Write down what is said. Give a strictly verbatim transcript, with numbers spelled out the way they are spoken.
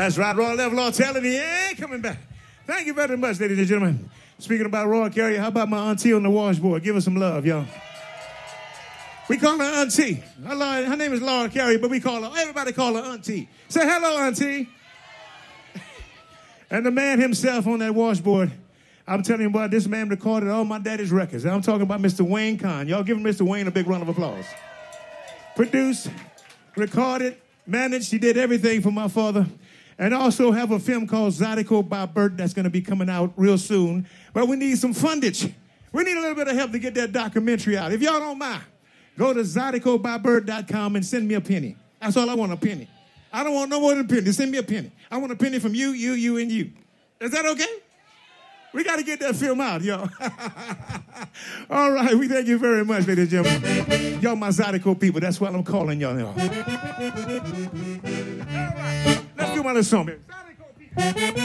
That's right, Roy Levelaw telling me, yeah, coming back. Thank you very much, ladies and gentlemen. Speaking about Roy Carey, how about my auntie on the washboard? Give her some love, y'all. We call her auntie. Her, her name is Laura Carey, but we call her, everybody call her auntie. Say hello, auntie. And the man himself on that washboard, I'm telling you what, this man recorded all my daddy's records. I'm talking about Mister Wayne Kahn. Y'all give Mister Wayne a big round of applause. Produced, recorded, managed, he did everything for my father. And also have a film called Zydeco by Bert that's going to be coming out real soon. But we need some fundage. We need a little bit of help to get that documentary out. If y'all don't mind, go to zydeco by bert dot com and send me a penny. That's all I want, a penny. I don't want no more than a penny. Send me a penny. I want a penny from you, you, you, and you. Is that okay? We got to get that film out, y'all. All right, we thank you very much, ladies and gentlemen. Y'all my Zydeco people. That's what I'm calling y'all. All right, let's do my little song, baby. Zydeco people.